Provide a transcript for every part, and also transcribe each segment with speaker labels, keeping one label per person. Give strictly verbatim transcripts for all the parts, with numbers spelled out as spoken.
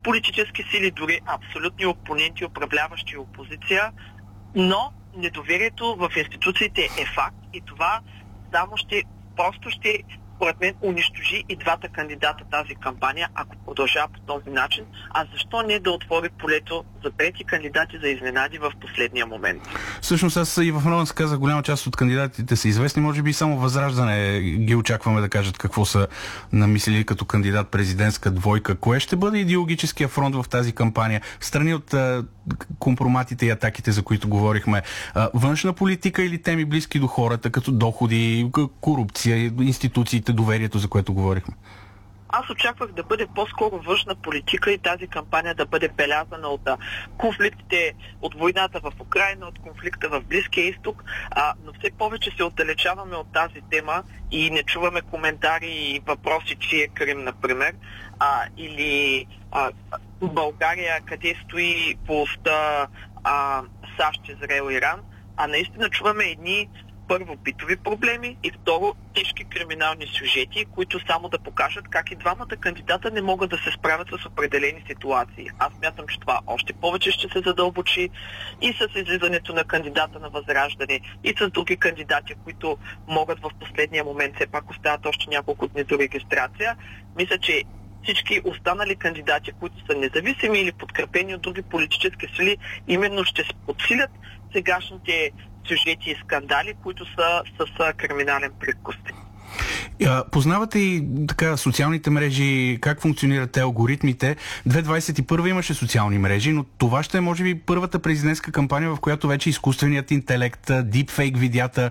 Speaker 1: политически сили, дори абсолютни опоненти, управляващи и опозиция, но недоверието в институциите е факт и това само ще, просто ще, според мен, унищожи и двата кандидата тази кампания, ако продължава по този начин. А защо не да отвори полето за трети кандидати за изненади в последния момент?
Speaker 2: Всъщност аз и в Норан се казах, голяма част от кандидатите са известни, може би само Възраждане ги очакваме да кажат какво са намислили като кандидат президентска двойка. Кое ще бъде идеологическия фронт в тази кампания? Страни от а, компроматите и атаките, за които говорихме. А, външна политика или теми близки до хората, като доходи, корупция, институциите, доверието, за което говорихме?
Speaker 1: Аз очаквах да бъде по-скоро външна политика и тази кампания да бъде белязана от конфликтите, от войната в Украйна, от конфликта в Близкия изток, а, но все повече се отдалечаваме от тази тема и не чуваме коментари и въпроси, че е Крим, например, а, или а, България, къде стои по оста САЩ, Израел, Иран, а наистина чуваме едни първо битови проблеми и второ тежки криминални сюжети, които само да покажат как и двамата кандидата не могат да се справят с определени ситуации. Аз смятам, че това още повече ще се задълбочи и с излизането на кандидата на Възраждане, и с други кандидати, които могат в последния момент, все пак остават още няколко дни до регистрация. Мисля, че всички останали кандидати, които са независими или подкрепени от други политически сили, именно ще подсилят сегашните сюжети и скандали, които са с криминален привкус.
Speaker 2: Познавате и така социалните мрежи, как функционират те, алгоритмите. две хиляди двадесет и първа имаше социални мрежи, но това ще е може би първата президентска кампания, в която вече изкуственият интелект, дипфейк видеята,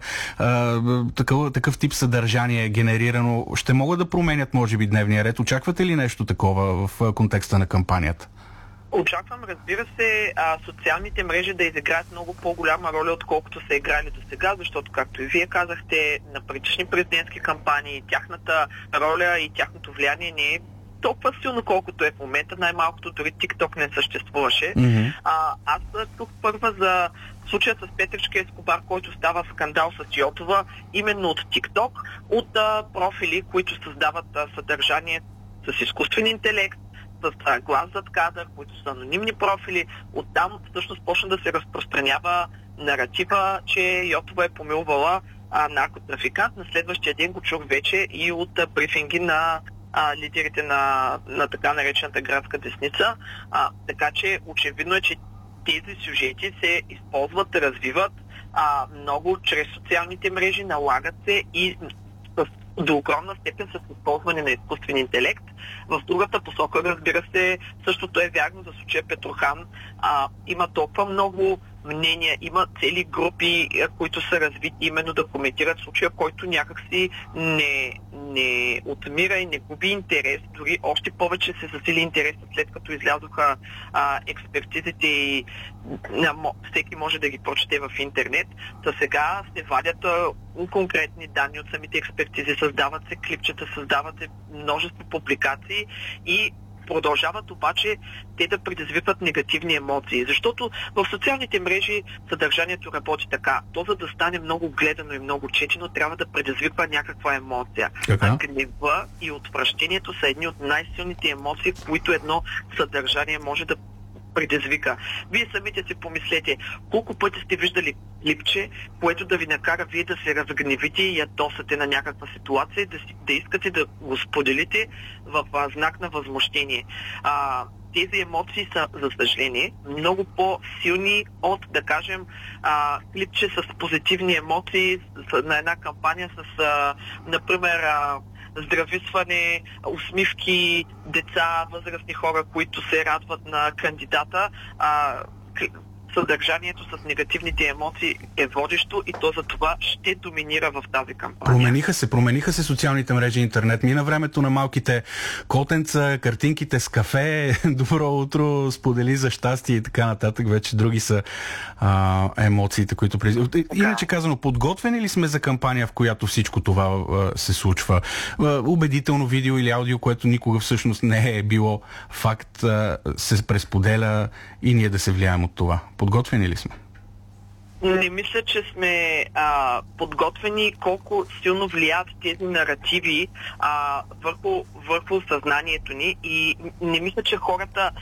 Speaker 2: такъв, такъв тип съдържание генерирано, ще могат да променят може би дневния ред. Очаквате ли нещо такова в контекста на кампанията?
Speaker 1: Очаквам, разбира се, а, социалните мрежи да изиграят много по-голяма роля, отколкото са играли до сега, защото, както и вие казахте, на предишни президентски кампании, тяхната роля и тяхното влияние не е толкова силно, колкото е в момента. Най-малкото дори TikTok не съществуваше. Mm-hmm. А, аз тук първа за случая с Петричка Ескобар, който става скандал с Йотова, именно от TikTok, от а, профили, които създават а, съдържание с изкуствен интелект, с глас зад кадър, които са анонимни профили. Оттам всъщност почна да се разпространява наратива, че Йотова е помилвала а, наркотрафикант. На следващия ден го чух вече и от а, брифинги на а, лидерите на, на така наречената градска десница. А, така че очевидно е, че тези сюжети се използват, развиват а, много чрез социалните мрежи, налагат се и с до огромна степен с използване на изкуствен интелект. В другата посока, разбира се, същото е вярно за случая Петрохан. А, има толкова много мнения, има цели групи, които са развити именно да коментират случая, който някакси не, не отмира и не губи интерес. Дори още повече се засили интерес, след като излязоха а, експертизите и а, всеки може да ги прочете в интернет. Та сега се вадят а, конкретни данни от самите експертизи, създават се клипчета, създават се множество публикации и продължават обаче те да предизвикват негативни емоции. Защото в социалните мрежи съдържанието работи така. То, за да стане много гледано и много четено, трябва да предизвиква някаква емоция. А гнева и отвращението са едни от най-силните емоции, които едно съдържание може да предизвика. Вие самите си помислете колко пъти сте виждали клипче, което да ви накара вие да се разгневите и ядосате на някаква ситуация и да, да искате да го споделите в а, знак на възмущение. А, тези емоции са, за съжаление, много по-силни от, да кажем, а, клипче с позитивни емоции с, на една кампания с, а, например, а, здрависване, усмивки, деца, възрастни хора, които се радват на кандидата. А, съдържанието с негативните емоции е водещо и то за това ще доминира в тази кампания.
Speaker 2: Промениха се, промениха се социалните мрежи, интернет. Мина времето на малките котенца, картинките с кафе, добро утро, сподели за щастие и така нататък. Вече други са а, емоциите, които... Иначе казано, подготвени ли сме за кампания, в която всичко това а, се случва? А, убедително видео или аудио, което никога всъщност не е било факт, а, се пресподеля и ние да се влияем от това. Подготвени ли сме?
Speaker 1: Не мисля, че сме а, подготвени колко силно влияят тези наративи а, върху, върху съзнанието ни и не мисля, че хората